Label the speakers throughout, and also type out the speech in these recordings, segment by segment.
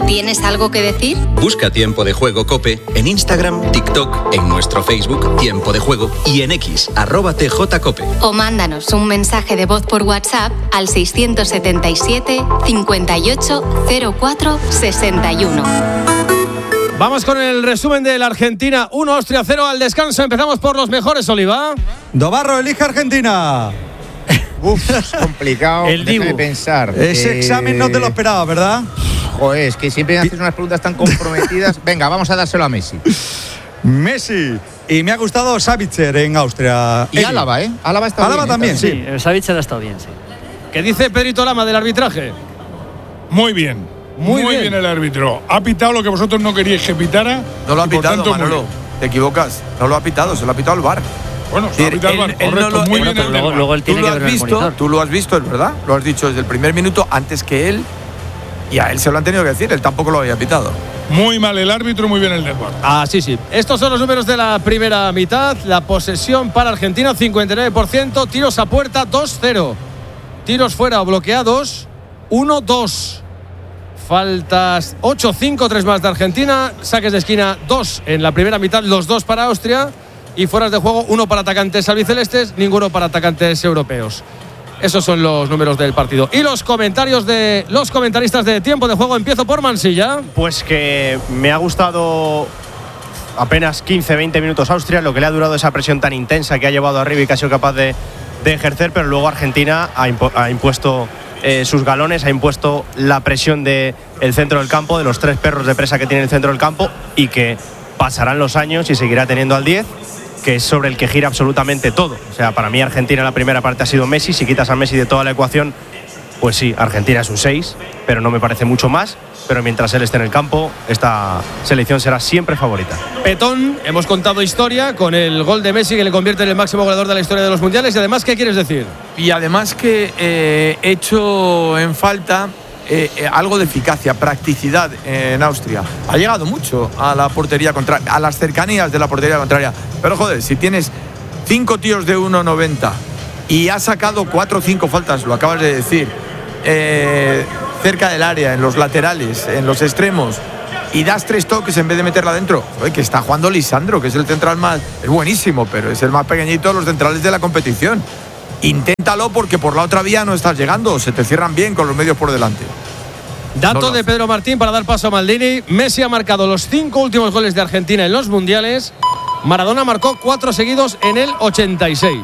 Speaker 1: ¿Tienes algo que decir?
Speaker 2: Busca Tiempo de Juego COPE en Instagram, TikTok, en nuestro Facebook Tiempo de Juego y en X, @TJCope.
Speaker 1: O mándanos un mensaje de voz por WhatsApp al 677 58 04 61.
Speaker 3: Vamos con el resumen de la Argentina 1, Austria 0 al descanso. Empezamos por los mejores, Oliva.
Speaker 4: Dobarro elige Argentina.
Speaker 5: Uf, es complicado.
Speaker 3: El
Speaker 5: Déjame pensar.
Speaker 4: Ese examen no te lo esperaba, ¿verdad?
Speaker 5: Joder, es que siempre haces unas preguntas tan comprometidas. Venga, vamos a dárselo a Messi.
Speaker 4: Messi. Y me ha gustado Savitzer en Austria.
Speaker 5: Y Álava, ¿eh? Álava está
Speaker 4: Álava
Speaker 5: bien.
Speaker 4: también, sí.
Speaker 6: Savitzer ha estado bien, sí.
Speaker 3: ¿Qué dice Pedrito Lama del arbitraje?
Speaker 7: Muy bien. Muy bien el árbitro. Ha pitado lo que vosotros no queríais que pitara.
Speaker 8: No lo ha
Speaker 7: y por
Speaker 8: pitado,
Speaker 7: tanto,
Speaker 8: Manolo. Te equivocas. No lo ha pitado, se lo ha pitado al VAR.
Speaker 7: Bueno, se lo ha pitado al VAR. Correcto, muy bien el VAR.
Speaker 6: Luego él tiene que ver el monitor.
Speaker 8: Tú lo has visto, es verdad. Lo has dicho desde el primer minuto antes que él. Y a él se lo han tenido que decir. Él tampoco lo había pitado.
Speaker 7: Muy mal el árbitro, muy bien el del VAR.
Speaker 3: Ah, sí. Estos son los números de la primera mitad. La posesión para Argentina, 59%. Tiros a puerta, 2-0. Tiros fuera o bloqueados, 1-2. Faltas 8-5, 3 más de Argentina. Saques de esquina, 2 en la primera mitad, los 2 para Austria. Y fueras de juego, 1 para atacantes albicelestes, ninguno para atacantes europeos. Esos son los números del partido. Y los comentarios de los comentaristas de Tiempo de Juego. Empiezo por Mansilla.
Speaker 9: Pues que me ha gustado apenas 15-20 minutos Austria, lo que le ha durado esa presión tan intensa que ha llevado arriba y que ha sido capaz de ejercer, pero luego Argentina ha impuesto sus galones, ha impuesto la presión del centro del campo, de los 3 perros de presa que tiene el centro del campo, y que pasarán los años y seguirá teniendo al 10, que es sobre el que gira absolutamente todo. O sea, para mí Argentina en la primera parte ha sido Messi. Si quitas a Messi de toda la ecuación, pues sí, Argentina es un 6, pero no me parece mucho más. Pero mientras él esté en el campo, esta selección será siempre favorita.
Speaker 3: Petón, hemos contado historia con el gol de Messi que le convierte en el máximo goleador de la historia de los mundiales. Y además, ¿qué quieres decir?
Speaker 8: Y además que he hecho en falta algo de eficacia, practicidad en Austria. Ha llegado mucho a la portería contraria, a las cercanías de la portería contraria. Pero joder, si tienes 5 tíos de 1,90 y has sacado 4 o 5 faltas, lo acabas de decir, cerca del área, en los laterales, en los extremos, y das 3 toques en vez de meterla adentro. Oye, que está jugando Lisandro, que es el central más, es buenísimo, pero es el más pequeñito de los centrales de la competición. Inténtalo, porque por la otra vía no estás llegando, se te cierran bien con los medios por delante.
Speaker 3: Dato de Pedro Martín para dar paso a Maldini. Messi ha marcado los 5 últimos goles de Argentina en los mundiales. Maradona marcó 4 seguidos en el 86.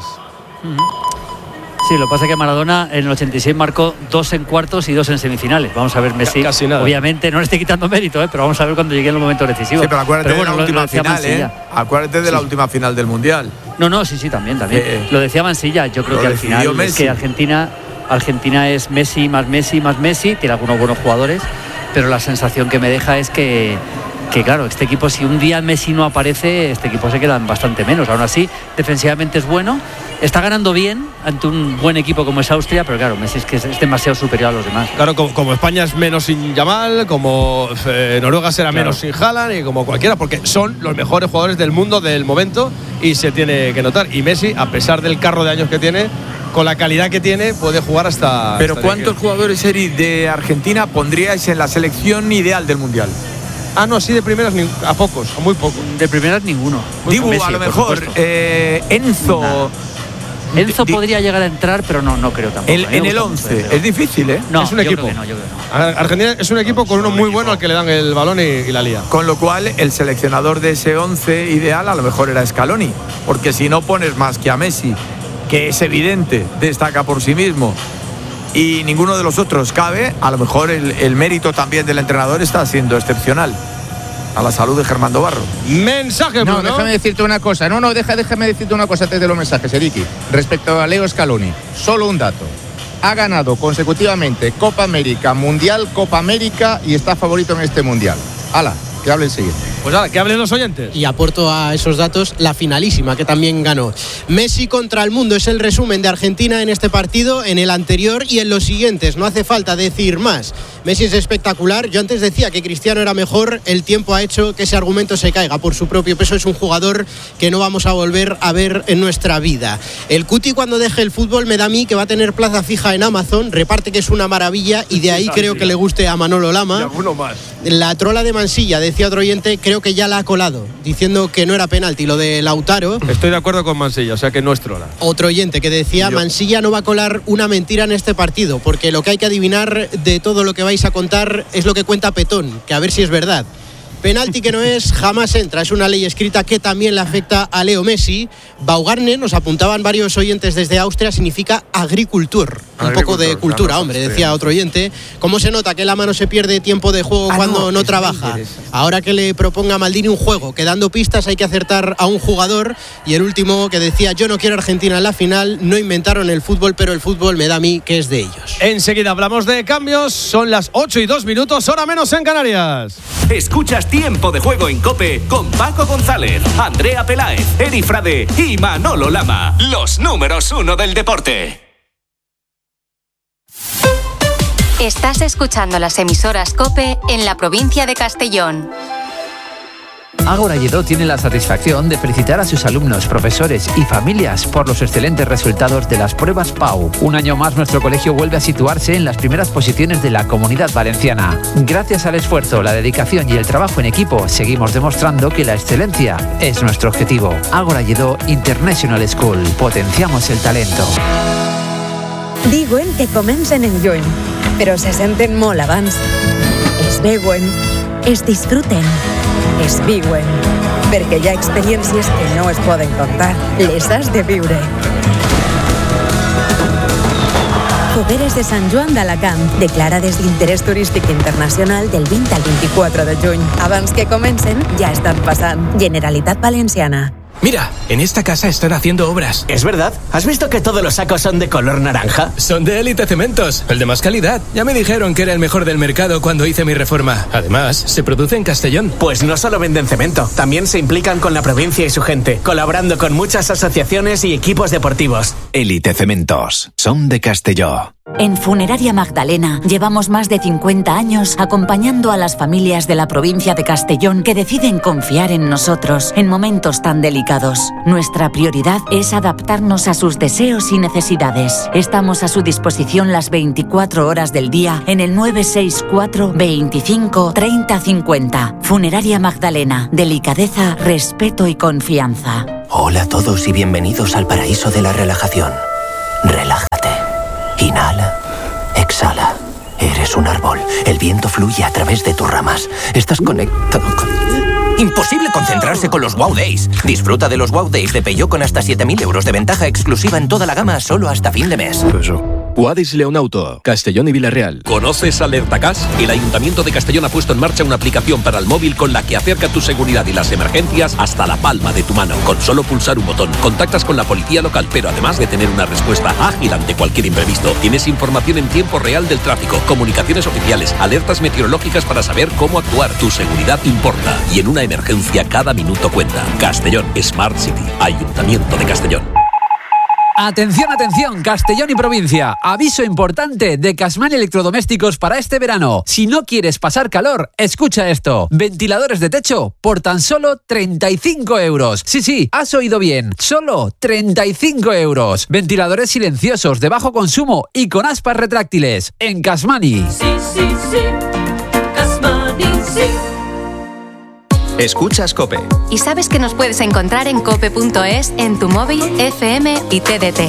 Speaker 6: Sí, lo que pasa es que Maradona en el 86 marcó 2 en cuartos y 2 en semifinales. Vamos a ver Messi.
Speaker 3: Casi nada.
Speaker 6: Obviamente no le estoy quitando mérito, pero vamos a ver cuando llegue el momento decisivo.
Speaker 8: Sí, pero acuérdate de la última final,
Speaker 6: Mansilla.
Speaker 8: Acuérdate de la última final del Mundial.
Speaker 6: No, sí, también. Lo decía Mansilla. Yo creo que al final
Speaker 8: Messi.
Speaker 6: Es que Argentina es Messi, tiene algunos buenos jugadores, pero la sensación que me deja es que claro, este equipo, si un día Messi no aparece, este equipo se queda bastante menos. Aún así, defensivamente es bueno, está ganando bien ante un buen equipo como es Austria, pero claro, Messi es que es demasiado superior a los demás.
Speaker 3: Claro, como España es menos sin Yamal, como Noruega será menos sin Haaland, y como cualquiera, porque son los mejores jugadores del mundo del momento y se tiene que notar. Y Messi, a pesar del carro de años que tiene, con la calidad que tiene, puede jugar hasta...
Speaker 8: Pero ¿cuántos jugadores, Eri, de Argentina pondríais en la selección ideal del Mundial?
Speaker 3: Ah, no, sí, de primeras a pocos, a muy pocos.
Speaker 6: De primeras ninguno.
Speaker 8: Dibu,
Speaker 6: Messi,
Speaker 8: a lo mejor, Enzo...
Speaker 6: Nah. Enzo podría llegar a entrar, pero no creo tampoco.
Speaker 8: En el 11, es difícil, ¿eh?
Speaker 6: No,
Speaker 3: es un equipo.
Speaker 6: Yo creo que no.
Speaker 3: Argentina es un equipo con uno muy bueno al que le dan el balón y la lía.
Speaker 8: Con lo cual, el seleccionador de ese 11 ideal a lo mejor era Scaloni, porque si no pones más que a Messi, que es evidente, destaca por sí mismo, y ninguno de los otros cabe, a lo mejor el mérito también del entrenador está siendo excepcional. A la salud de Germán Dobarro.
Speaker 3: Mensaje, Bruno.
Speaker 5: No, déjame decirte una cosa. Déjame decirte una cosa antes de los mensajes, Eriki. Respecto a Leo Scaloni, solo un dato. Ha ganado consecutivamente Copa América, Mundial, Copa América y está favorito en este Mundial. ¡Hala! Que hable el siguiente.
Speaker 3: Pues ahora, que hablen los oyentes.
Speaker 10: Y aporto a esos datos la finalísima, que también ganó. Messi contra el mundo es el resumen de Argentina en este partido, en el anterior y en los siguientes. No hace falta decir más. Messi es espectacular. Yo antes decía que Cristiano era mejor. El tiempo ha hecho que ese argumento se caiga. Por su propio peso es un jugador que no vamos a volver a ver en nuestra vida. El Cuti, cuando deje el fútbol, me da a mí que va a tener plaza fija en Amazon. Reparte que es una maravilla y de ahí creo que le guste a Manolo Lama.
Speaker 9: Y alguno más.
Speaker 10: La trola de Mansilla, decía otro oyente, creo que ya la ha colado, diciendo que no era penalti lo de Lautaro.
Speaker 3: Estoy de acuerdo con Mansilla, o sea que no es trola.
Speaker 10: Otro oyente que decía, Mansilla no va a colar una mentira en este partido, porque lo que hay que adivinar de todo lo que vais a contar es lo que cuenta Petón, que a ver si es verdad. Penalti que no es, jamás entra. Es una ley escrita que también le afecta a Leo Messi. Baugarne, nos apuntaban varios oyentes desde Austria, significa agricultor. Un poco de cultura, hombre, decía otro oyente. ¿Cómo se nota que Lama no se pierde tiempo de juego cuando no trabaja? Ahora que le proponga a Maldini un juego, que dando pistas hay que acertar a un jugador. Y el último que decía, yo no quiero Argentina en la final. No inventaron el fútbol, pero el fútbol me da a mí que es de ellos.
Speaker 3: Enseguida hablamos de cambios. Son las 8:02, hora menos en Canarias.
Speaker 11: Escuchas Tiempo de Juego en COPE con Paco González, Andrea Peláez, Eri Frade y Manolo Lama. Los números 1 del deporte.
Speaker 1: Estás escuchando las emisoras COPE en la provincia de Castellón.
Speaker 12: Ágora Lledó tiene la satisfacción de felicitar a sus alumnos, profesores y familias por los excelentes resultados de las pruebas PAU. Un año más nuestro colegio vuelve a situarse en las primeras posiciones de la Comunidad Valenciana. Gracias al esfuerzo, la dedicación y el trabajo en equipo, seguimos demostrando que la excelencia es nuestro objetivo. Ágora Lledó International School. Potenciamos el talento.
Speaker 13: Diuen que comencen en lluny, però se senten molt abans. Es veuen, es disfruten, es viuen, perquè hi ha experiències que no es poden contar, les has de viure. Fogueres de Sant Joan d'Alacant, declarades d'interès turístic internacional del 20 al 24 de juny. Abans que comencen, ja estan passant. Generalitat Valenciana.
Speaker 14: Mira, en esta casa están haciendo obras.
Speaker 15: ¿Es verdad? ¿Has visto que todos los sacos son de color naranja?
Speaker 14: Son de Élite Cementos, el de más calidad. Ya me dijeron que era el mejor del mercado cuando hice mi reforma. Además, se produce en Castellón.
Speaker 15: Pues no solo venden cemento, también se implican con la provincia y su gente, colaborando con muchas asociaciones y equipos deportivos.
Speaker 16: Élite Cementos, son de Castelló.
Speaker 17: En Funeraria Magdalena llevamos más de 50 años acompañando a las familias de la provincia de Castellón que deciden confiar en nosotros en momentos tan delicados. Nuestra prioridad es adaptarnos a sus deseos y necesidades. Estamos a su disposición las 24 horas del día en el 964 25 30 50. Funeraria Magdalena, delicadeza, respeto y confianza.
Speaker 18: Hola a todos y bienvenidos al paraíso de la relajación. Relájate. Inhala, exhala. Eres un árbol. El viento fluye a través de tus ramas. Estás conectado con...
Speaker 15: Imposible concentrarse con los Wow Days. Disfruta de los Wow Days de Peugeot con hasta 7.000 euros de ventaja exclusiva en toda la gama solo hasta fin de mes.
Speaker 19: Guadis Leonauto, Castellón y Villarreal.
Speaker 2: ¿Conoces Alertacas? El Ayuntamiento de Castellón ha puesto en marcha una aplicación para el móvil con la que acerca tu seguridad y las emergencias hasta la palma de tu mano. Con solo pulsar un botón, contactas con la policía local, pero además de tener una respuesta ágil ante cualquier imprevisto, tienes información en tiempo real del tráfico, comunicaciones oficiales, alertas meteorológicas para saber cómo actuar. Tu seguridad importa y en una emergencia cada minuto cuenta. Castellón Smart City, Ayuntamiento de Castellón.
Speaker 12: Atención, atención, Castellón y provincia. Aviso importante de Casman Electrodomésticos para este verano. Si no quieres pasar calor, escucha esto. Ventiladores de techo por tan solo 35 euros. Sí, has oído bien. Solo 35 euros. Ventiladores silenciosos de bajo consumo y con aspas retráctiles. En Casmani.
Speaker 1: Sí. Casmani, sí.
Speaker 2: Escuchas COPE.
Speaker 1: Y sabes que nos puedes encontrar en cope.es, en tu móvil, FM y TDT.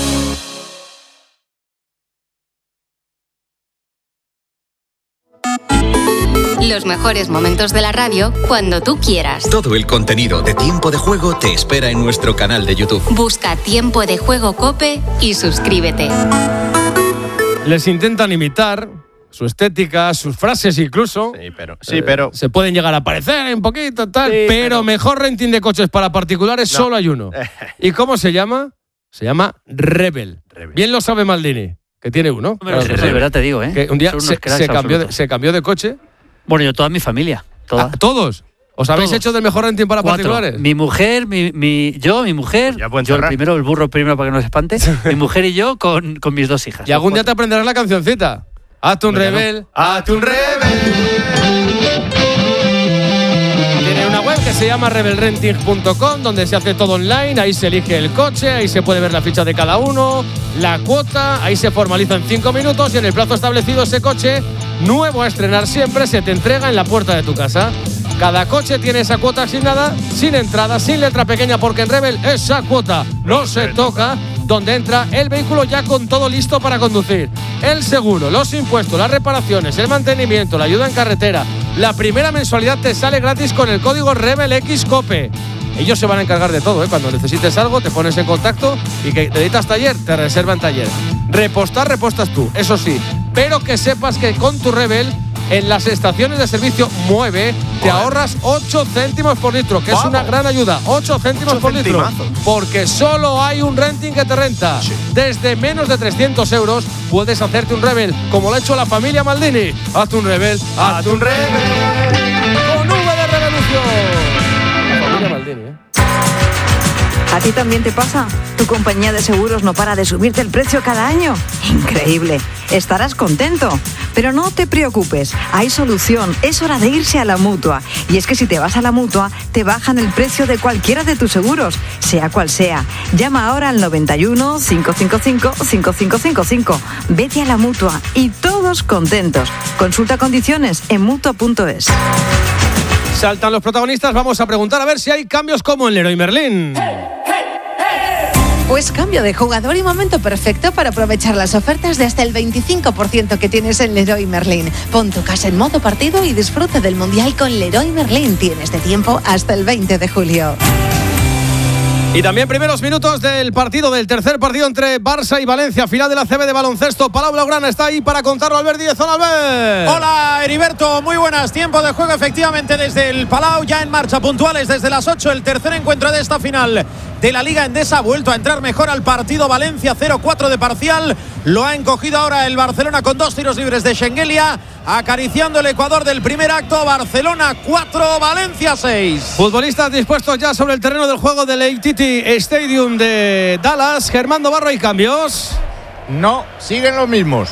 Speaker 1: Los mejores momentos de la radio cuando tú quieras.
Speaker 2: Todo el contenido de Tiempo de Juego te espera en nuestro canal de YouTube.
Speaker 1: Busca Tiempo de Juego COPE y suscríbete.
Speaker 3: Les intentan imitar su estética, sus frases incluso.
Speaker 9: Sí, pero
Speaker 3: se pueden llegar a parecer un poquito, tal.
Speaker 9: Sí,
Speaker 3: pero mejor renting de coches para particulares solo hay uno. ¿Y cómo se llama? Se llama Rebel. Bien lo sabe Maldini, que tiene uno.
Speaker 6: De verdad te digo,
Speaker 3: que un día se cambió de coche.
Speaker 6: Bueno, yo toda mi familia.
Speaker 3: ¿Todos? ¿Os habéis
Speaker 6: Todos.
Speaker 3: hecho del mejor renting para
Speaker 6: 4.
Speaker 3: particulares?
Speaker 6: Mi mujer, yo, mi mujer, yo el burro primero para que no se espante, mi mujer y yo con mis 2 hijas.
Speaker 3: Y algún día te aprenderás la cancioncita. Hazte un rebel, hazte un rebel. Tiene una web que se llama rebelrenting.com, donde se hace todo online. Ahí se elige el coche, ahí se puede ver la ficha de cada uno, la cuota, ahí se formaliza en 5 minutos y en el plazo establecido ese coche, nuevo a estrenar siempre, se te entrega en la puerta de tu casa. Cada coche tiene esa cuota asignada, sin entrada, sin letra pequeña, porque en Rebel esa cuota no se toca, donde entra el vehículo ya con todo listo para conducir. El seguro, los impuestos, las reparaciones, el mantenimiento, la ayuda en carretera. La primera mensualidad te sale gratis con el código RebelXCOPE. Ellos se van a encargar de todo, ¿eh? Cuando necesites algo, te pones en contacto y que necesitas taller, te reservan taller. Repostas tú, eso sí. Pero que sepas que con tu Rebel, en las estaciones de servicio Mueve, te ahorras 8 céntimos por litro, que es una gran ayuda. 8 céntimos por litro. Porque solo hay un renting que te renta. Desde menos de 300 euros puedes hacerte un Rebel, como lo ha hecho la familia Maldini. Hazte un Rebel, hazte un Rebel. Con V de revolución. La familia Maldini, ¿eh?
Speaker 13: ¿A ti también te pasa? ¿Tu compañía de seguros no para de subirte el precio cada año? Increíble. Estarás contento. Pero no te preocupes, hay solución. Es hora de irse a la Mutua. Y es que si te vas a la Mutua, te bajan el precio de cualquiera de tus seguros, sea cual sea. Llama ahora al 91 555 5555. Vete a la Mutua y todos contentos. Consulta condiciones en Mutua.es.
Speaker 3: Saltan los protagonistas, vamos a preguntar a ver si hay cambios como en Leroy Merlin.
Speaker 20: Pues cambio de jugador y momento perfecto para aprovechar las ofertas de hasta el 25% que tienes en Leroy Merlin. Pon tu casa en modo partido y disfruta del Mundial con Leroy Merlin. Tienes de tiempo hasta el 20 de julio.
Speaker 3: Y también primeros minutos del tercer partido entre Barça y Valencia, final de la CB de baloncesto. Palau Blaugrana está ahí para contarlo. Albert Díez, hola Albert.
Speaker 21: Hola Heriberto, muy buenas. Tiempo de juego efectivamente desde el Palau, ya en marcha, puntuales desde las 8, el tercer encuentro de esta final de la Liga Endesa. Ha vuelto a entrar mejor al partido Valencia, 0-4 de parcial. Lo ha encogido ahora el Barcelona con 2 tiros libres de Schengelia, acariciando el Ecuador del primer acto. Barcelona 4, Valencia 6.
Speaker 3: Futbolistas dispuestos ya sobre el terreno del juego del AT&T Stadium de Dallas. Germán Navarro, ¿hay cambios?
Speaker 5: No, siguen los mismos.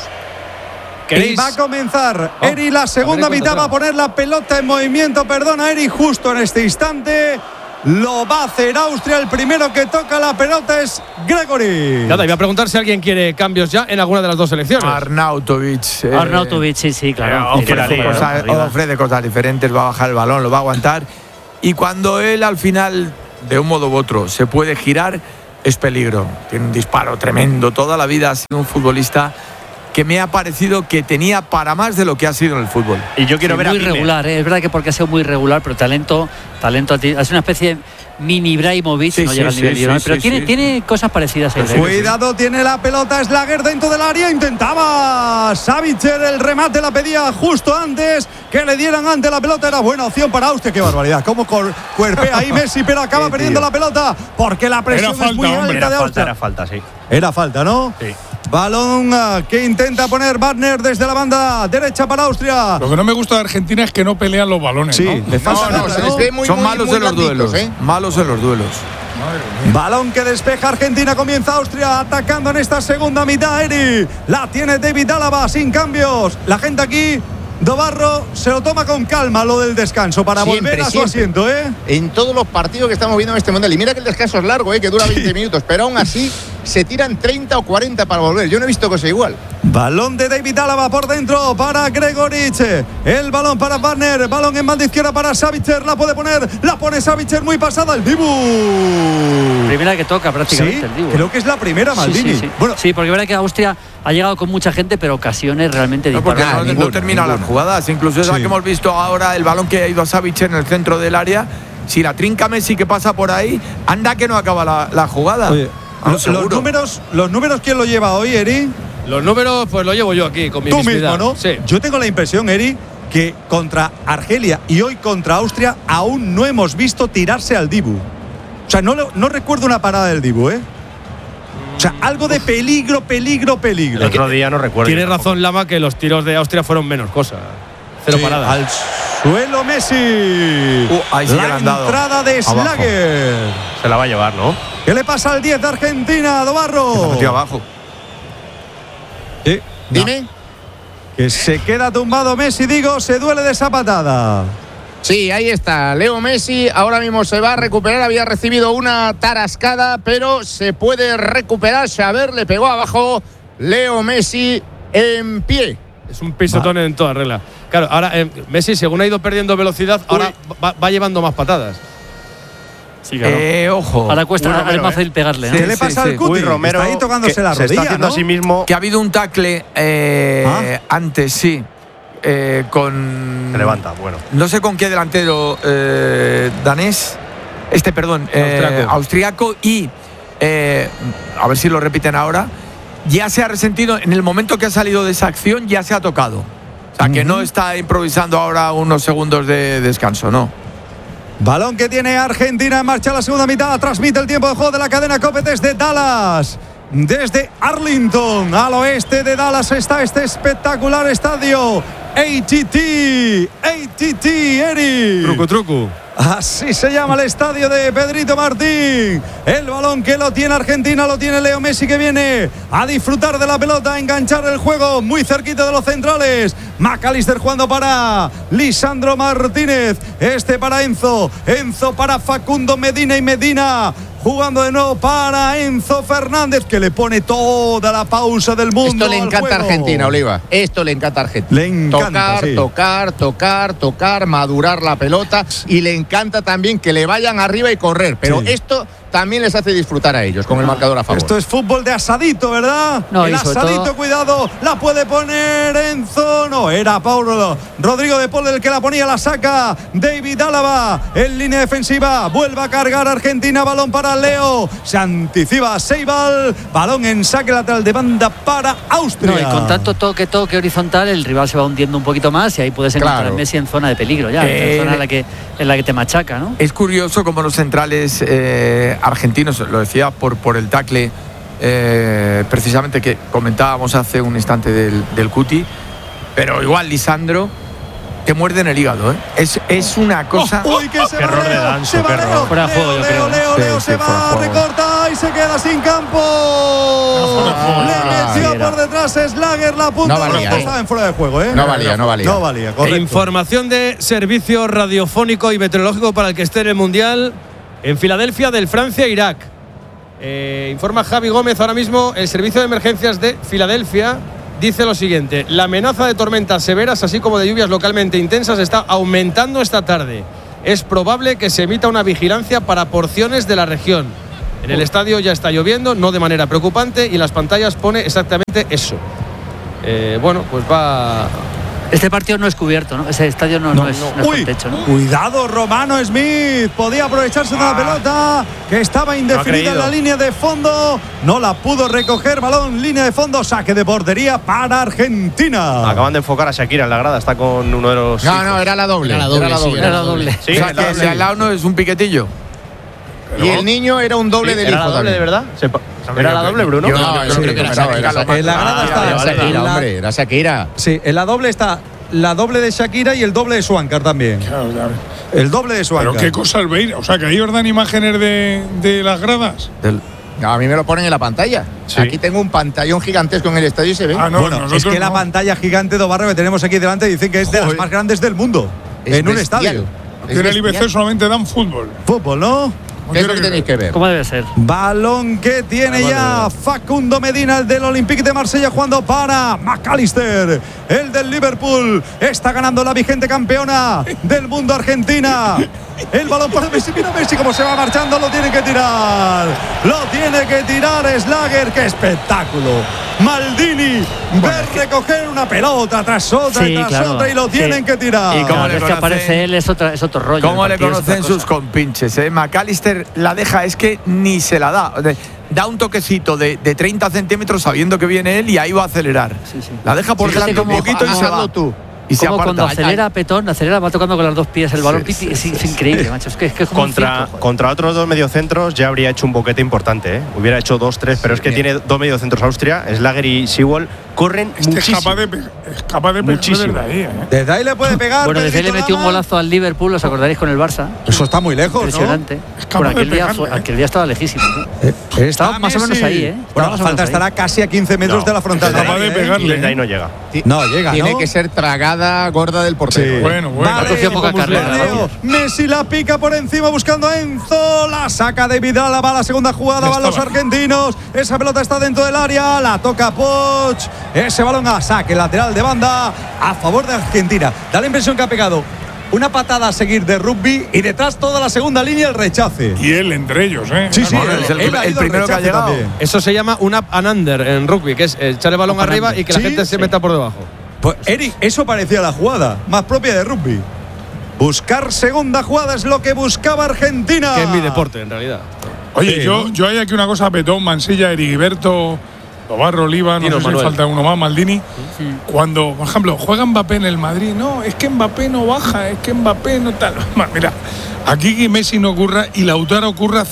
Speaker 4: Y va a comenzar Eri la segunda mitad, va a poner la pelota en movimiento, perdona Eri, justo en este instante. Lo va a hacer Austria, el primero que toca la pelota es Gregory.
Speaker 3: Nada, iba a preguntar si alguien quiere cambios ya en alguna de las dos selecciones.
Speaker 8: Arnautovic,
Speaker 6: sí, claro.
Speaker 8: Ofrece cosas diferentes, va a bajar el balón, lo va a aguantar. Y cuando él al final, de un modo u otro, se puede girar, es peligro. Tiene un disparo tremendo. Toda la vida ha sido un futbolista que me ha parecido que tenía para más de lo que ha sido en el fútbol.
Speaker 9: Y yo quiero ver
Speaker 6: muy regular, es verdad que porque ha sido muy regular, pero talento es una especie de mini Ibrahimovic, no llega al nivel, pero tiene cosas parecidas ahí.
Speaker 4: Cuidado, tiene la pelota Slager dentro del área, intentaba Savitzer, el remate la pedía justo antes que le dieran ante la pelota, era buena opción para Austria. Qué barbaridad, cómo cuerpea ahí Messi, pero acaba perdiendo la pelota porque la presión es muy alta de Austria.
Speaker 9: Era falta, sí.
Speaker 4: Era falta, ¿no?
Speaker 9: Sí.
Speaker 4: Balón que intenta poner Wagner desde la banda derecha para Austria.
Speaker 7: Lo que no me gusta de Argentina es que no pelean los balones.
Speaker 4: Sí,
Speaker 7: ¿no?
Speaker 4: le falta
Speaker 5: se les ve muy,
Speaker 8: son
Speaker 5: muy,
Speaker 8: malos
Speaker 5: muy
Speaker 8: en los duelos, malos en los duelos.
Speaker 4: Balón que despeja Argentina, comienza Austria atacando en esta segunda mitad. Eri, la tiene David Álava sin cambios. La gente aquí, Dobarro se lo toma con calma lo del descanso para volver a su asiento,
Speaker 5: En todos los partidos que estamos viendo en este mundial. Y mira que el descanso es largo, que dura 20 minutos, pero aún así se tiran 30 o 40 para volver. Yo no he visto cosa igual.
Speaker 4: Balón de David Álava por dentro para Gregoric. El balón para Wagner. Balón en banda izquierda para Savitzer. La puede poner. La pone Savitzer muy pasada. El Dibu.
Speaker 6: Primera que toca prácticamente
Speaker 4: ¿Sí?
Speaker 6: el Dibu.
Speaker 4: Creo que es la primera, Maldini.
Speaker 6: Sí.
Speaker 4: Bueno,
Speaker 6: sí, porque es verdad que Austria ha llegado con mucha gente, pero ocasiones realmente disparadas.
Speaker 8: Porque no termina las jugadas. Incluso es la que hemos visto ahora, el balón que ha ido a Savitzer en el centro del área. Si la trinca Messi que pasa por ahí, anda que no acaba la jugada.
Speaker 4: Oye, los números, ¿quién lo lleva hoy, Eri?
Speaker 3: Los números, pues lo llevo yo aquí con mi
Speaker 4: Tú
Speaker 3: visibilidad.
Speaker 4: mismo, ¿no?
Speaker 3: Sí.
Speaker 4: Yo tengo la impresión, Eri, que contra Argelia y hoy contra Austria aún no hemos visto tirarse al Dibu. O sea, no recuerdo una parada del Dibu, O sea, algo de peligro.
Speaker 9: El otro día no recuerdo.
Speaker 3: Tienes razón, Lama, que los tiros de Austria fueron menos cosa. Cero paradas.
Speaker 4: Suelo Messi.
Speaker 8: Ahí sí
Speaker 4: la
Speaker 8: le han dado
Speaker 4: entrada de
Speaker 8: abajo.
Speaker 4: Schlager.
Speaker 9: Se la va a llevar, ¿no?
Speaker 4: ¿Qué le pasa al 10 de Argentina, Dobarro?
Speaker 8: Metió abajo.
Speaker 5: Dime.
Speaker 4: Que se queda tumbado Messi, digo, se duele de esa patada.
Speaker 5: Sí, ahí está. Leo Messi ahora mismo se va a recuperar. Había recibido una tarascada, pero se puede recuperar. Xaver le pegó abajo. Leo Messi en pie.
Speaker 3: Es un pisotón en toda regla. Claro, ahora Messi, según ha ido perdiendo velocidad, ahora va llevando más patadas.
Speaker 6: Sí, claro.
Speaker 8: Ojo.
Speaker 6: Ahora cuesta, es más fácil pegarle, ¿no?
Speaker 4: ¿Qué le pasa al Cuti?
Speaker 9: Romero,
Speaker 4: está ahí tocándose la
Speaker 9: se está
Speaker 4: rodilla,
Speaker 9: haciendo
Speaker 4: ¿no?
Speaker 9: a sí mismo.
Speaker 8: Que ha habido un tackle antes, sí. Con.
Speaker 9: Se levanta, bueno.
Speaker 8: No sé con qué delantero danés. Austriaco. Y a ver si lo repiten ahora. Ya se ha resentido. En el momento que ha salido de esa acción, ya se ha tocado. O sea, que no está improvisando ahora unos segundos de descanso, no.
Speaker 4: Balón que tiene Argentina en marcha la segunda mitad. Transmite el tiempo de juego de la cadena COPE desde Dallas. Desde Arlington, al oeste de Dallas, está este espectacular estadio. AT&T, Eri.
Speaker 3: Truco.
Speaker 4: Así se llama el estadio de Pedrito Martín. El balón que lo tiene Argentina, lo tiene Leo Messi, que viene a disfrutar de la pelota, a enganchar el juego muy cerquita de los centrales. McAllister jugando para Lisandro Martínez. Este para Enzo para Facundo Medina, y Medina jugando de nuevo para Enzo Fernández, que le pone toda la pausa del mundo.
Speaker 5: Esto le encanta a Argentina, Oliva. Esto le encanta a Argentina.
Speaker 4: Le encanta,
Speaker 5: tocar, madurar la pelota, y le encanta también que le vayan arriba y correr. Pero esto también les hace disfrutar a ellos con el marcador a favor.
Speaker 4: Esto es fútbol de asadito, ¿verdad?
Speaker 6: No,
Speaker 4: el asadito, cuidado, la puede poner Enzo. No, era Paulo Rodrigo de Paul el que la ponía, la saca David Álava en línea defensiva. Vuelve a cargar Argentina, balón para Leo. Se anticipa Seibal, balón en saque lateral de banda para Austria.
Speaker 6: No, y con tanto toque horizontal, el rival se va hundiendo un poquito más, y ahí puedes encontrar a Messi en zona de peligro ya, en zona en la que te machaca, ¿no?
Speaker 8: Es curioso como los centrales argentinos, lo decía por el tackle precisamente que comentábamos hace un instante del Cuti, pero igual Lisandro te muerde en el hígado, ¿eh? Es una cosa.
Speaker 9: ¡Uy, qué error de Danso! ¡Qué error!
Speaker 6: Fuera de juego, yo creo.
Speaker 4: Leo se va, recorta y se queda sin campo. Le metió por detrás Schlager, la punta.
Speaker 5: No valía,
Speaker 4: estaba en fuera de juego, ¿eh?
Speaker 5: No valía,
Speaker 4: correcto.
Speaker 3: Información de servicio radiofónico y meteorológico para el que esté en el Mundial. En Filadelfia, del Francia-Irak. Informa Javi Gómez ahora mismo. El servicio de emergencias de Filadelfia dice lo siguiente: la amenaza de tormentas severas, así como de lluvias localmente intensas, está aumentando esta tarde. Es probable que se emita una vigilancia para porciones de la región. En el estadio ya está lloviendo, no de manera preocupante, y en las pantallas pone exactamente eso. Bueno, pues va.
Speaker 6: Este partido no es cubierto, ¿no? Ese estadio no es con techo, ¿no?
Speaker 4: Cuidado, Romano Smith. Podía aprovecharse de la pelota que estaba indefinida en la línea de fondo. No la pudo recoger. Balón, línea de fondo, saque de portería para Argentina.
Speaker 9: Acaban de enfocar a Shakira en la grada. Está con uno de los.
Speaker 5: No, era la doble.
Speaker 6: Era la doble.
Speaker 9: Sí,
Speaker 8: o sea, que si al lado no es un piquetillo.
Speaker 5: Y el niño era un doble del hijo.
Speaker 9: ¿Era la doble de verdad? ¿Era la doble, Bruno?
Speaker 5: Yo creo que era Shakira.
Speaker 4: En la grada está
Speaker 5: era Shakira.
Speaker 4: Sí, en la doble está la doble de Shakira y el doble de Swankar también.
Speaker 7: Claro.
Speaker 4: El doble de Swankar.
Speaker 7: Pero qué cosas veis. O sea, que ahí os dan imágenes de las gradas.
Speaker 5: A mí me lo ponen en la pantalla. Sí. Aquí tengo un pantallón gigantesco en el estadio y se ve.
Speaker 4: Bueno, es que la pantalla gigante de Barra que tenemos aquí delante dicen que es de las más grandes del mundo. En un estadio.
Speaker 7: Que en el IBC solamente dan fútbol.
Speaker 4: Fútbol, ¿no?
Speaker 5: ¿Qué es lo que tenéis que ver?
Speaker 6: ¿Cómo debe ser?
Speaker 4: Balón que tiene ya Facundo Medina, el del Olympique de Marsella, jugando para McAllister, el del Liverpool. Está ganando la vigente campeona del mundo, Argentina. El balón para Messi. Mira Messi cómo se va marchando. Lo tiene que tirar. Lo tiene que tirar Schlager. ¡Qué espectáculo! Maldini ver recoger una pelota tras otra y tras otra, y lo tienen que tirar.
Speaker 6: Y como que aparece él es otro rollo.
Speaker 8: ¿Cómo le conocen sus compinches? McAllister la deja, es que ni se la da. Da un toquecito de 30 centímetros sabiendo que viene él y ahí va a acelerar. La deja por delante un poquito y se va.
Speaker 6: Y como cuando acelera Petón, va tocando con los dos pies el balón. Es increíble, macho. Es que es como
Speaker 9: contra otros dos mediocentros ya habría hecho un boquete importante, ¿eh? Hubiera hecho 2-3, pero es que tiene dos mediocentros Austria, Schlager y Sewell, corren muchísimo.
Speaker 7: Es capaz de pegar desde ahí.
Speaker 4: Desde ahí le puede pegar.
Speaker 6: Bueno, desde ahí le metió un golazo al Liverpool, os acordaréis, con el Barça.
Speaker 4: Eso está muy lejos,
Speaker 6: impresionante.
Speaker 4: ¿no?
Speaker 6: Bueno, aquel día estaba lejísimo.
Speaker 4: Estaba
Speaker 6: más o menos ahí,
Speaker 4: Bueno, la falta estará casi a 15 metros de la frontal.
Speaker 7: Capaz de pegarle.
Speaker 9: Y desde ahí no llega.
Speaker 4: No llega,
Speaker 5: Tiene que ser tragada gorda del portero.
Speaker 4: Sí.
Speaker 7: Bueno.
Speaker 4: Vale,
Speaker 6: poca carrera.
Speaker 4: Messi la pica por encima buscando a Enzo. La saca de Vidal. Va a la segunda jugada. Van los argentinos. Esa pelota está dentro del área. La toca Poch. Ese balón a saque lateral de banda a favor de Argentina. Da la impresión que ha pegado una patada a seguir de rugby y detrás toda la segunda línea el rechace.
Speaker 7: Y él entre ellos, ¿eh?
Speaker 4: Sí, sí,
Speaker 8: es el primero que ha llegado.
Speaker 3: También. Eso se llama un up and under en rugby, que es echar el balón arriba y que la gente se meta por debajo.
Speaker 4: Pues Eric, eso parecía la jugada más propia de rugby. Buscar segunda jugada es lo que buscaba Argentina.
Speaker 3: Que es mi deporte, en realidad.
Speaker 7: Oye,
Speaker 3: Sí,
Speaker 7: yo hay aquí una cosa, Petón, Mansilla, Erigiberto, Tobarro, Oliva, no sé si falta uno más, Maldini. Cuando, por ejemplo, juega Mbappé en el Madrid, no, es que Mbappé no baja, es que Mbappé no tal. Mira, aquí que Messi no ocurra y Lautaro ocurra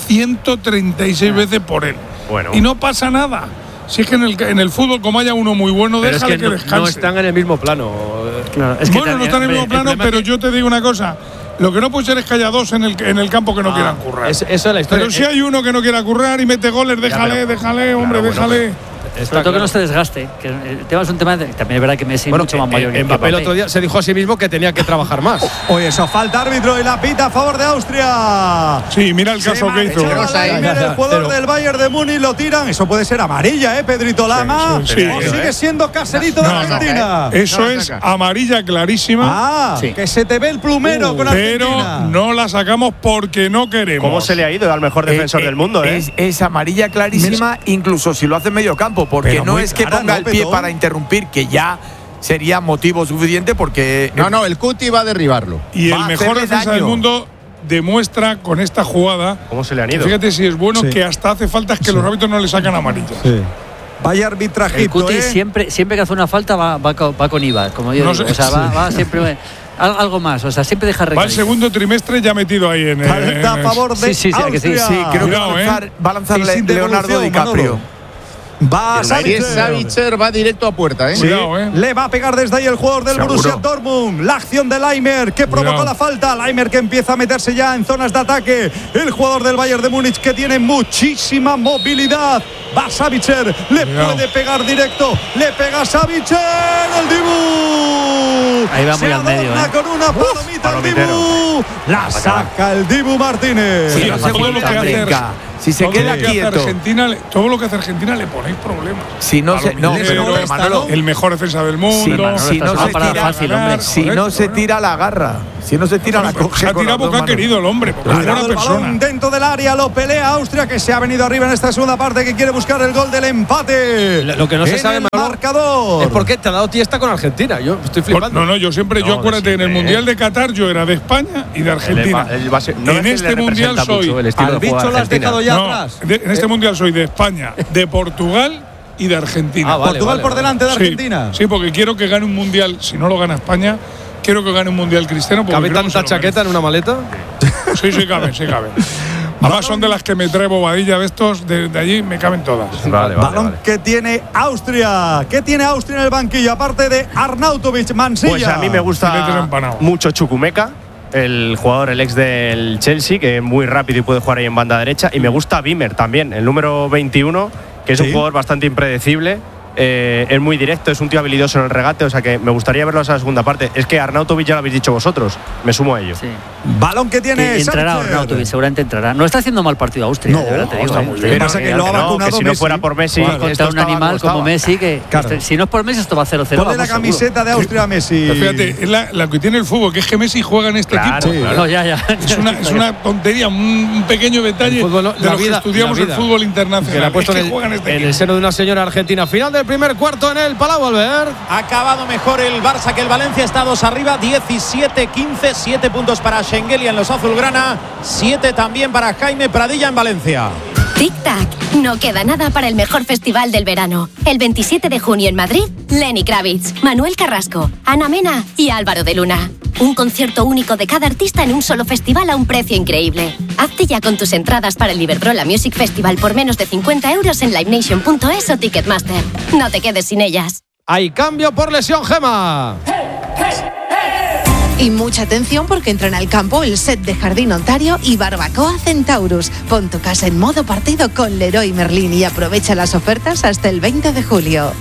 Speaker 7: 136 veces por él.
Speaker 9: Bueno.
Speaker 7: Y no pasa nada. Si es que en el fútbol, como haya uno muy bueno,
Speaker 3: Pero
Speaker 7: déjale
Speaker 3: es
Speaker 7: que descanse.
Speaker 3: no están en el mismo plano.
Speaker 6: Claro,
Speaker 7: Bueno, no están en el mismo plano, pero yo te digo una cosa. Lo que no puede ser es que haya dos en el campo que no quieran currar.
Speaker 3: Eso es la historia.
Speaker 7: Pero si hay uno que no quiera currar y mete goles, déjale, hombre, déjale.
Speaker 6: Sobre todo que no se desgaste. Que el tema es un tema también es verdad que Messi es mucho más mayor que
Speaker 3: Mbappé el otro día se dijo a sí mismo que tenía que trabajar más.
Speaker 4: Oye, eso falta árbitro y la pita a favor de Austria.
Speaker 7: Sí, mira el caso que hizo.
Speaker 4: El jugador del Bayern de Múnich lo tiran. Eso puede ser amarilla, Pedrito Lama.
Speaker 7: Sí,
Speaker 4: o sigue siendo Caserito de Argentina.
Speaker 7: Eso es amarilla clarísima.
Speaker 4: Que se te ve el plumero con Argentina.
Speaker 7: Pero no la sacamos porque no queremos.
Speaker 9: ¿Cómo se le ha ido al mejor defensor del mundo?
Speaker 8: Es amarilla clarísima, incluso si lo hace medio campo, porque
Speaker 4: pero
Speaker 8: no
Speaker 4: muy
Speaker 8: es que
Speaker 4: cara,
Speaker 8: ponga
Speaker 4: ¿no,
Speaker 8: el pie
Speaker 4: Petón?
Speaker 8: para interrumpir, que ya sería motivo suficiente, porque
Speaker 5: No, el Cuti va a derribarlo.
Speaker 7: Y el
Speaker 8: va a
Speaker 7: mejor
Speaker 8: hacerle
Speaker 7: defensa del
Speaker 8: daño.
Speaker 7: mundo demuestra con esta jugada.
Speaker 9: ¿Cómo se le han ido?
Speaker 7: Fíjate si es bueno
Speaker 4: Sí.
Speaker 7: que hasta hace falta que los árbitros no le sacan amarillas.
Speaker 4: Sí. Vaya
Speaker 6: el
Speaker 4: arbitrajito,
Speaker 6: Cuti siempre que hace una falta va con IVA, como yo
Speaker 7: No
Speaker 6: digo.
Speaker 7: sé,
Speaker 6: O sea, va siempre algo más. O sea, siempre deja
Speaker 7: Va el
Speaker 6: recaer.
Speaker 7: segundo trimestre ya metido ahí en
Speaker 4: Falta a favor de
Speaker 6: Sí,
Speaker 4: Austria.
Speaker 6: que sí.
Speaker 8: sí, creo
Speaker 7: Cuidado,
Speaker 8: que va a lanzar
Speaker 4: Y sin
Speaker 8: Leonardo
Speaker 4: devolución,
Speaker 8: DiCaprio.
Speaker 4: Manolo. Va
Speaker 5: Si es Savitzer, va directo a puerta, ¿eh?
Speaker 4: Sí,
Speaker 7: Cuidado,
Speaker 4: le va a pegar desde ahí el jugador del
Speaker 8: Seguro.
Speaker 4: Borussia Dortmund. La acción de Laimer que provocó
Speaker 7: Cuidado.
Speaker 4: la falta. Laimer que empieza a meterse ya en zonas de ataque. El jugador del Bayern de Múnich que tiene muchísima movilidad. Va Savitzer, le
Speaker 7: Cuidado.
Speaker 4: puede pegar directo. Le pega Savitzer. El Dibu.
Speaker 6: Ahí va muy
Speaker 4: Se
Speaker 6: al medio,
Speaker 4: adorna con una palomita el
Speaker 9: palomitero.
Speaker 4: Dibu. La saca el Dibu Martínez.
Speaker 7: Sí,
Speaker 6: Sí,
Speaker 7: todo lo que hace
Speaker 8: Venga, si se
Speaker 7: todo
Speaker 8: queda
Speaker 7: lo que hace
Speaker 8: quieto.
Speaker 7: Argentina, todo lo que hace Argentina le ponéis problemas.
Speaker 8: Si no se, no,
Speaker 7: Palomitero,
Speaker 8: pero Manolo,
Speaker 7: el mejor defensa del mundo.
Speaker 8: si no
Speaker 6: está
Speaker 8: se
Speaker 6: para
Speaker 8: tira,
Speaker 6: fácil, hombre.
Speaker 8: si no se tira la garra, si no se tira la coge.
Speaker 7: Se ha
Speaker 8: con
Speaker 7: tirado
Speaker 8: las dos
Speaker 7: porque ha
Speaker 8: manos.
Speaker 7: querido el hombre, porque es
Speaker 4: Ha
Speaker 7: buena
Speaker 4: tirado el balón
Speaker 7: persona.
Speaker 4: dentro del área, lo pelea Austria, que se ha venido arriba en esta segunda parte, que quiere buscar el gol del empate.
Speaker 3: Lo que no se
Speaker 4: En
Speaker 3: sabe,
Speaker 4: el
Speaker 3: Manolo,
Speaker 4: marcador.
Speaker 3: es por qué te ha dado tiesta con Argentina. Yo estoy flipando.
Speaker 7: No, yo siempre, yo acuérdate, en el Mundial de Qatar yo era de España y de Argentina. En este Mundial soy.
Speaker 4: Al bicho lo has dejado ya
Speaker 7: No,
Speaker 4: atrás.
Speaker 7: en este Mundial soy de España, de Portugal y de Argentina.
Speaker 4: Ah, vale, Portugal por delante de Argentina.
Speaker 7: Sí, porque quiero que gane un Mundial, si no lo gana España, quiero que gane un Mundial cristiano. porque
Speaker 3: ¿Cabe
Speaker 7: creo que
Speaker 3: tanta
Speaker 7: se lo
Speaker 3: chaqueta en una maleta?
Speaker 7: merece. Sí, cabe. Además son de las que me trae bobadilla de estos, de allí me caben todas.
Speaker 4: Balón que tiene Austria. ¿Qué tiene Austria en el banquillo? Aparte de Arnautovic, Mansilla.
Speaker 9: Pues a mí me
Speaker 7: Filetes
Speaker 9: gusta
Speaker 7: empanados.
Speaker 9: mucho Chukwuemeka, el jugador, el ex del Chelsea, que es muy rápido y puede jugar ahí en banda derecha. Y me gusta Wimmer también, el número 21, que es un jugador bastante impredecible. Es muy directo, es un tío habilidoso en el regate, o sea que me gustaría verlo en esa segunda parte. Es que Arnautovic ya lo habéis dicho vosotros, me sumo a ello.
Speaker 6: Sí.
Speaker 4: Balón que tiene
Speaker 6: Que entrará
Speaker 4: Sánchez.
Speaker 6: Arnautovic, seguramente entrará. No está haciendo mal partido Austria,
Speaker 4: No,
Speaker 6: de verdad te digo.
Speaker 4: está muy bien. Pasa que lo ha vacunado
Speaker 9: que si no
Speaker 4: Messi.
Speaker 9: fuera por Messi,
Speaker 6: Juega contra un animal como Messi, que
Speaker 4: Claro.
Speaker 6: si no es por Messi esto va a 0-0.
Speaker 4: Ponle la
Speaker 6: vamos,
Speaker 4: camiseta de Austria a Messi.
Speaker 7: Pero fíjate, es la que tiene el fútbol, que es que Messi juega en este
Speaker 9: Claro,
Speaker 7: equipo.
Speaker 6: seguro. No, ya.
Speaker 7: Es una tontería, un pequeño detalle
Speaker 3: El fútbol, no,
Speaker 7: de
Speaker 3: la
Speaker 7: los
Speaker 3: vida,
Speaker 7: que estudiamos
Speaker 3: la
Speaker 7: el
Speaker 3: vida.
Speaker 7: fútbol
Speaker 3: Que
Speaker 7: internacional.
Speaker 3: le ha puesto
Speaker 7: Es que
Speaker 3: en el,
Speaker 7: juega en este
Speaker 3: en el
Speaker 7: equipo.
Speaker 3: seno de una señora argentina. Final del primer cuarto en el Palau, Albert.
Speaker 21: Ha acabado mejor el Barça que el Valencia, está 2 arriba, 17-15, 7 puntos para Schengelia en los azulgrana, 7 también para Jaime Pradilla en Valencia.
Speaker 1: Tic-tac, no queda nada para el mejor festival del verano. El 27 de junio en Madrid, Lenny Kravitz, Manuel Carrasco, Ana Mena y Álvaro de Luna. Un concierto único de cada artista en un solo festival a un precio increíble. Hazte ya con tus entradas para el Iberdrola Music Festival por menos de 50 € en livenation.es o Ticketmaster. No te quedes sin ellas.
Speaker 3: Hay cambio por lesión, Gema.
Speaker 20: Y mucha atención porque entran al campo el set de Jardín Ontario y Barbacoa Centaurus. Pon tu casa en modo partido con Leroy Merlin y aprovecha las ofertas hasta el 20 de julio.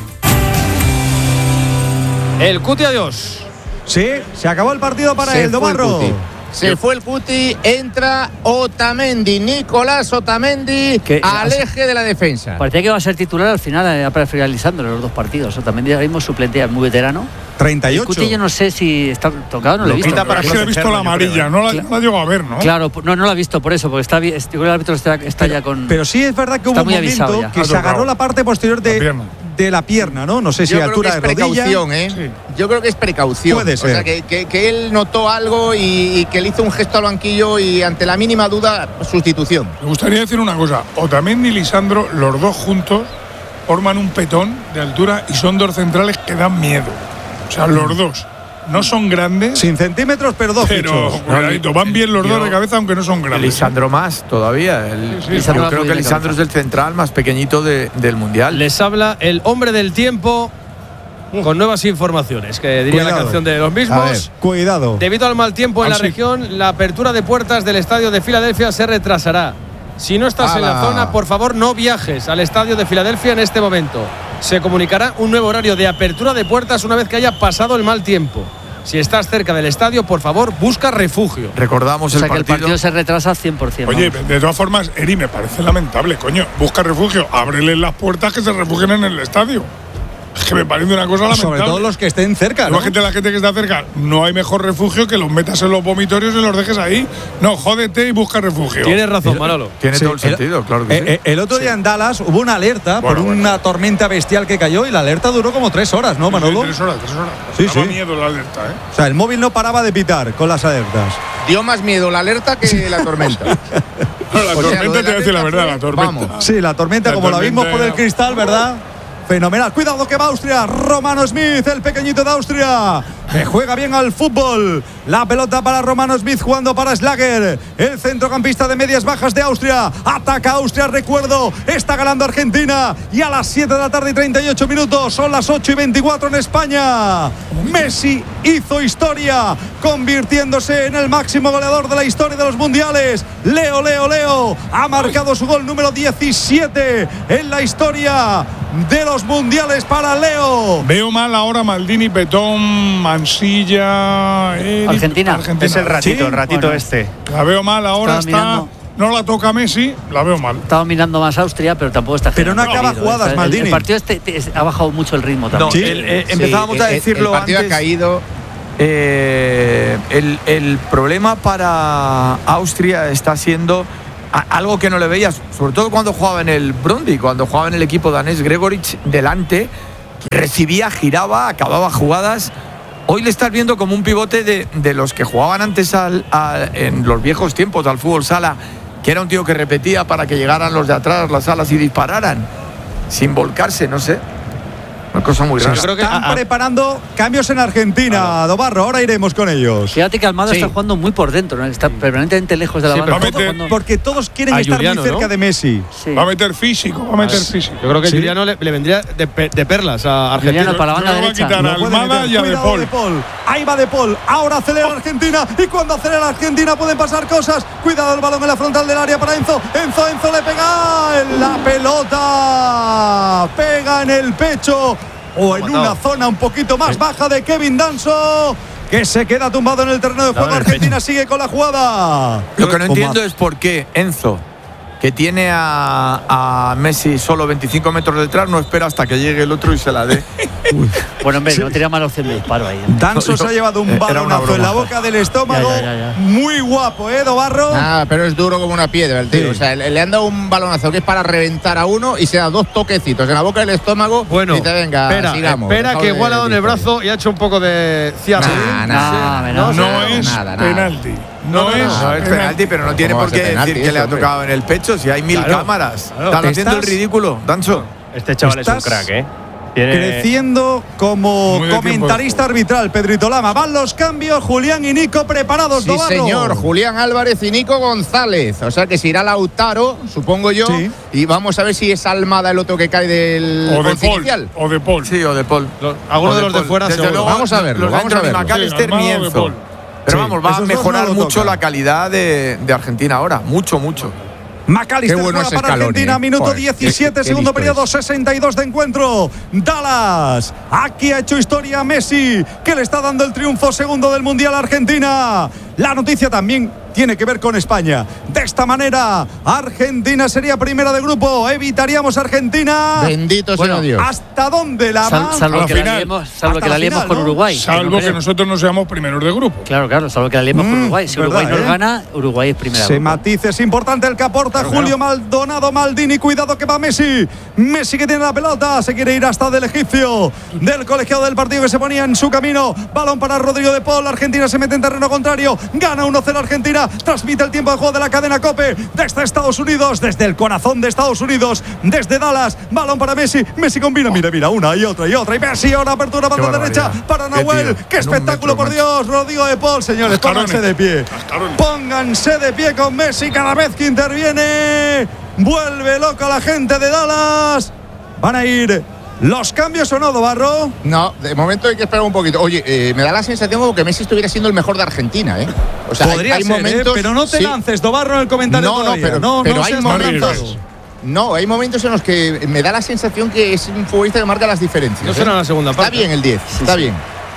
Speaker 3: El Cuti, adiós.
Speaker 4: Sí, se acabó el partido para el Dobarro.
Speaker 5: Se fue el Cuti, entra Otamendi, Nicolás Otamendi, al eje de la defensa.
Speaker 6: Parecía que iba a ser titular, al final ha preferido a Lisandro en los dos partidos. Otamendi ahora mismo suplente, es muy veterano.
Speaker 4: 38.
Speaker 6: El Cuti yo no sé si está tocado, no lo he visto.
Speaker 7: He visto la amarilla, no la llego a ver, ¿no?
Speaker 6: Claro, no la he visto por eso, porque está bien, el árbitro está ya con...
Speaker 4: Pero sí es verdad que hubo un momento que se agarró la parte posterior de la pierna, ¿no? No sé si a altura de rodilla.
Speaker 5: Sí. Yo creo que es precaución.
Speaker 4: Puede ser.
Speaker 5: O sea, que él notó algo y que le hizo un gesto al banquillo y ante la mínima duda, sustitución.
Speaker 7: Me gustaría decir una cosa. Otamendi y Lisandro, los dos juntos, forman un petón de altura y son dos centrales que dan miedo. O sea, los dos. No son grandes.
Speaker 4: Sin centímetros, pero dos.
Speaker 7: Pero cuidadito, van bien los dos de cabeza, aunque no son grandes.
Speaker 8: Lisandro más todavía. Yo creo que Lisandro es el central más pequeñito del Mundial.
Speaker 3: Les habla el hombre del tiempo con nuevas informaciones, que diría la canción de los mismos.
Speaker 4: A ver, cuidado.
Speaker 3: Debido al mal tiempo en la región, la apertura de puertas del estadio de Filadelfia se retrasará. Si no estás en la zona, por favor, no viajes al estadio de Filadelfia en este momento. Se comunicará un nuevo horario de apertura de puertas una vez que haya pasado el mal tiempo. Si estás cerca del estadio, por favor, busca refugio.
Speaker 8: Recordamos
Speaker 6: que el partido se retrasa 100%.
Speaker 7: Oye, de todas formas, Eri, me parece lamentable, coño. Busca refugio, ábreles las puertas que se refugien en el estadio. Es que me parece una cosa lamentable.
Speaker 4: Sobre todo los que estén cerca, ¿no?
Speaker 7: La gente que está cerca, no hay mejor refugio que los metas en los vomitorios y los dejes ahí. No, jódete y busca refugio.
Speaker 3: Tienes razón, Manolo.
Speaker 8: Tiene todo el sentido, claro que sí.
Speaker 4: El otro día en Dallas hubo una alerta por una tormenta bestial que cayó y la alerta duró como 3 horas, ¿no, Manolo?
Speaker 7: 3 horas.
Speaker 4: Sí,
Speaker 7: Daba miedo la alerta, ¿eh?
Speaker 4: O sea, el móvil no paraba de pitar con las alertas.
Speaker 5: Dio más miedo la alerta que la tormenta.
Speaker 7: No, la tormenta, te voy a decir la verdad, la tormenta.
Speaker 5: Vamos.
Speaker 4: Sí, la tormenta, como la vimos por el cristal, ¿verdad? Fenomenal. Cuidado que va Austria. Romano Smith, el pequeñito de Austria, que juega bien al fútbol. La pelota para Romano Smith jugando para Schlager, el centrocampista de medias bajas de Austria. Ataca Austria, recuerdo. Está ganando Argentina. Y a las 7 de la tarde y 38 minutos. Son las 8:24 en España. Messi hizo historia, convirtiéndose en el máximo goleador de la historia de los mundiales. Leo ha marcado su gol número 17 en la historia de los mundiales para Leo.
Speaker 7: Veo mal ahora Maldini, Petón, Mansilla.
Speaker 6: Argentina.
Speaker 9: Es el ratito,
Speaker 3: ¿Sí?
Speaker 9: el ratito
Speaker 3: Bueno.
Speaker 9: este.
Speaker 7: La veo mal ahora, no la toca Messi, la veo mal.
Speaker 6: Estaba mirando más Austria, pero tampoco está
Speaker 4: Pero no acaba jugadas, Maldini.
Speaker 6: El partido ha bajado mucho el ritmo también.
Speaker 8: No, empezábamos a decirlo
Speaker 5: el partido
Speaker 8: antes.
Speaker 5: ha caído.
Speaker 8: El problema para Austria está siendo algo que no le veías, sobre todo cuando jugaba en el Brøndby, cuando jugaba en el equipo danés. Gregoritsch delante, recibía, giraba, acababa jugadas. Hoy le estás viendo como un pivote de los que jugaban antes en los viejos tiempos al fútbol sala, que era un tío que repetía para que llegaran los de atrás, las alas, y dispararan sin volcarse, no sé. Una cosa muy rara.
Speaker 4: Yo creo que están preparando cambios en Argentina, Dobarro. Ahora iremos con ellos.
Speaker 6: Fíjate que Almada está jugando muy por dentro, ¿no? Está permanentemente lejos de la banda.
Speaker 4: Porque todos quieren estar
Speaker 3: Juliano,
Speaker 4: muy cerca de Messi.
Speaker 6: Sí.
Speaker 7: Va a meter físico,
Speaker 3: Yo creo que Juliano le vendría de perlas a Argentina.
Speaker 6: Juliano para la banda derecha.
Speaker 7: Va a quitar a Almada y a De Paul.
Speaker 4: Ahí va De Paul. Ahora acelera Argentina. Y cuando acelera Argentina pueden pasar cosas. Cuidado, el balón en la frontal del área para Enzo. Enzo le pega en la pelota. Pega en el pecho o en una zona un poquito más baja de Kevin Danso, que se queda tumbado en el terreno de juego. Argentina sigue con la jugada.
Speaker 8: Lo que no entiendo es por qué Enzo, que tiene a Messi solo 25 metros detrás, no espera hasta que llegue el otro y se la dé.
Speaker 6: Bueno, hombre, no tenía mala opción de disparo ahí.
Speaker 4: Danso se ha llevado un balonazo en la boca del estómago.
Speaker 6: Ya.
Speaker 4: Muy guapo, Dobarro.
Speaker 5: Pero es duro como una piedra el tío.
Speaker 4: Sí.
Speaker 5: O sea, le han dado un balonazo que es para reventar a uno y se da 2 toquecitos en la boca del estómago.
Speaker 3: Bueno,
Speaker 5: y dice, venga, sigamos.
Speaker 3: Espera, que igual ha dado en el brazo y ha hecho un poco de cierre.
Speaker 7: No es penalti. No es
Speaker 8: penalti, pero no tiene por qué decir que le ha tocado en el pecho si hay 1000 cámaras. Están haciendo el ridículo, Danso.
Speaker 9: Este chaval es un crack,
Speaker 4: creciendo como comentarista arbitral. Pedrito Lama. Van los cambios. Julián y Nico preparados.
Speaker 5: Sí,
Speaker 4: Dobarro.
Speaker 5: señor. Julián Álvarez y Nico González. O sea que se irá Lautaro, supongo yo. Sí. Y vamos a ver si es Almada el otro que cae del
Speaker 7: once inicial. O de Paul.
Speaker 8: Sí, o de Paul.
Speaker 3: Algunos de los de fuera.
Speaker 5: Luego, vamos a verlo. Vamos a verlo.
Speaker 8: McAllister ni Enzo. Pero vamos, va a mejorar mucho la calidad de Argentina ahora. Mucho.
Speaker 4: McAllister
Speaker 5: bueno
Speaker 4: juega para Argentina, minuto 17, segundo periodo, 62 de encuentro. Dallas, aquí ha hecho historia Messi, que le está dando el triunfo segundo del Mundial a Argentina. La noticia también tiene que ver con España. De esta manera, Argentina sería primera de grupo. Evitaríamos Argentina.
Speaker 5: Bendito sea Dios.
Speaker 4: ¿Hasta dónde la va?
Speaker 6: Salvo que la liemos con Uruguay.
Speaker 7: Salvo que nosotros no seamos primeros de grupo.
Speaker 6: Claro, salvo que la liemos con Uruguay. Si Uruguay nos gana, Uruguay es primera de grupo.
Speaker 4: Matiz es importante el que aporta Julio Maldonado. Maldini, cuidado que va Messi. Messi que tiene la pelota, se quiere ir hasta del egipcio, del colegiado del partido que se ponía en su camino. Balón para Rodrigo de Paul. Argentina se mete en terreno contrario. Gana 1-0 Argentina. Transmite el tiempo de juego de la cadena COPE desde Estados Unidos, desde el corazón de Estados Unidos, desde Dallas. Balón para Messi. Messi combina. Mira, una y otra. Y Messi ahora apertura banda derecha para Nahuel. ¡Qué espectáculo, por Dios! Rodrigo de Paul, señores, pónganse de pie. Pónganse de pie con Messi cada vez que interviene. Vuelve loca la gente de Dallas. Van a ir ¿los cambios o no, Dobarro?
Speaker 5: No, de momento hay que esperar un poquito. Oye, me da la sensación como que Messi estuviera siendo el mejor de Argentina, ¿eh? O sea,
Speaker 4: podría
Speaker 5: hay
Speaker 4: ser,
Speaker 5: momentos,
Speaker 4: pero no te lances, Dobarro, en el comentario todavía.
Speaker 5: Pero hay momentos. No, hay momentos en los que me da la sensación que es un futbolista que marca las diferencias.
Speaker 3: No será la segunda parte.
Speaker 5: Está bien el 10, está bien.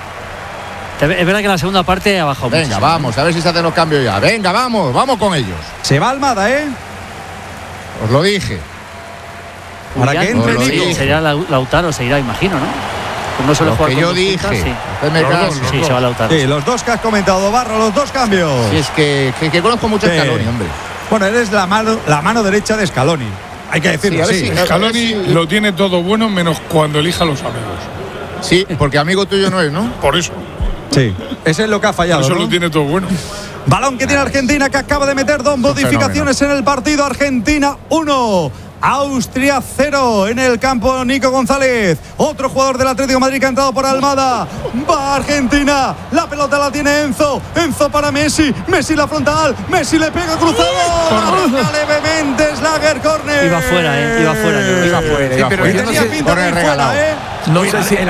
Speaker 6: Es verdad que en la segunda parte ha bajado mucho.
Speaker 5: Venga, vamos, a ver si se hacen los cambios ya. Venga, vamos con ellos.
Speaker 4: Se va Almada, ¿eh?
Speaker 5: Os lo dije.
Speaker 4: Para que entre Nico.
Speaker 6: Sería Lautaro, se irá, imagino, ¿no? Pues no se lo juega.
Speaker 5: Que yo dije.
Speaker 6: Sí, se va Lautaro.
Speaker 4: Sí, los dos que has comentado, Dobarro, los dos cambios.
Speaker 5: Sí, es que conozco mucho a Scaloni, hombre.
Speaker 4: Bueno, eres la mano derecha de Scaloni. Hay que decirlo así.
Speaker 7: Scaloni lo tiene todo bueno menos cuando elija a los amigos.
Speaker 5: Sí, porque amigo tuyo no es, ¿no?
Speaker 7: Por eso.
Speaker 4: Sí, ese es lo que ha fallado.
Speaker 7: Eso
Speaker 4: ¿no?
Speaker 7: lo tiene todo bueno.
Speaker 4: Balón que tiene Argentina, que acaba de meter dos modificaciones en el partido. Argentina 1, Austria 0 en el campo. Nico González, otro jugador del Atlético de Madrid que ha entrado por Almada. Va Argentina, la pelota la tiene Enzo para Messi. Messi la frontal, Messi le pega cruzado. Levemente Slager, córner.
Speaker 6: Iba fuera, iba fuera.
Speaker 5: Sí, pero
Speaker 4: tenía pinta de fuera, ¿eh?
Speaker 8: No sé si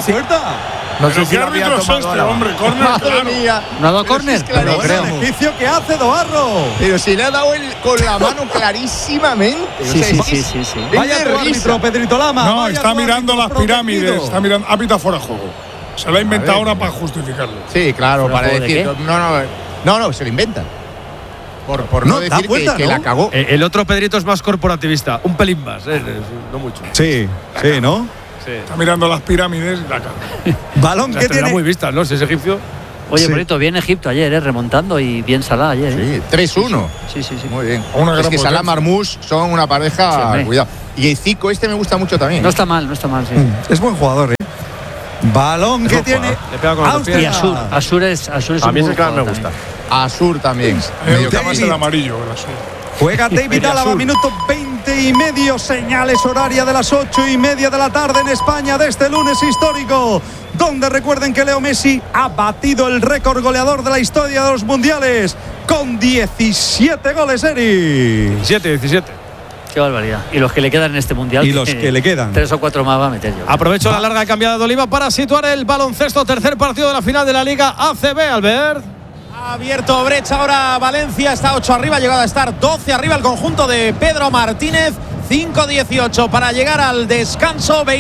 Speaker 7: No sé si el árbitro es este, hombre, córner, claro.
Speaker 6: ¿No ha dado córner?
Speaker 4: Pero creo. El beneficio que hace Dobarro.
Speaker 5: Pero si le ha dado con la mano clarísimamente.
Speaker 6: Sí.
Speaker 4: Vaya tu árbitro, Pedrito Lama.
Speaker 7: No, está mirando las pirámides. Está mirando. Árbitro fuera de juego. Se lo ha inventado ahora para justificarlo.
Speaker 5: Sí, claro, para decir. No, se lo inventan. Por no decir que la cagó.
Speaker 3: El otro Pedrito es más corporativista, un pelín más, no mucho.
Speaker 4: Sí, ¿no?
Speaker 7: Sí. Está mirando las pirámides y la caga.
Speaker 4: Balón que tiene
Speaker 3: muy vistas, ¿no? Si es egipcio.
Speaker 6: Oye, bonito, bien Egipto ayer, remontando y bien Salah ayer.
Speaker 5: Sí, 3-1.
Speaker 6: Sí.
Speaker 5: Muy bien. Es que Salah Marmoush son una pareja, cuidado. Y el Zico me gusta mucho también.
Speaker 6: No está mal, sí.
Speaker 4: Es buen jugador, ¿eh? Balón que tiene
Speaker 6: Austria. Y Asur es
Speaker 3: a mí ese que me gusta.
Speaker 5: Asur también.
Speaker 7: Me gusta más el amarillo, el Asur.
Speaker 4: Juega David Álava, minuto 20:30, señales horaria de las 8:30 de la tarde en España de este lunes histórico, donde recuerden que Leo Messi ha batido el récord goleador de la historia de los mundiales con 17 goles, Eri.
Speaker 3: 17.
Speaker 6: Qué barbaridad. Y los que le quedan en este mundial.
Speaker 4: Y los que le quedan.
Speaker 6: 3 o 4 más va a meter yo.
Speaker 3: Aprovecho la larga cambiada de Oliva para situar el baloncesto, tercer partido de la final de la Liga ACB, Albert.
Speaker 21: Ha abierto brecha ahora Valencia, está 8 arriba, ha llegado a estar 12 arriba el conjunto de Pedro Martínez. 5-18 para llegar al descanso.